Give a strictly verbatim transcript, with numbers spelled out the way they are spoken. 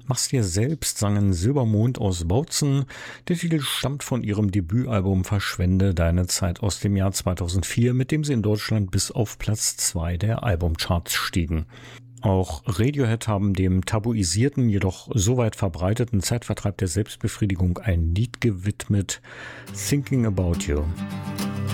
Mach's dir selbst sangen Silbermond aus Bautzen. Der Titel stammt von ihrem Debütalbum Verschwende deine Zeit aus dem Jahr zweitausendvier, mit dem sie in Deutschland bis auf Platz zwei der Albumcharts stiegen. Auch Radiohead haben dem tabuisierten, jedoch so weit verbreiteten Zeitvertreib der Selbstbefriedigung ein Lied gewidmet: Thinking About You.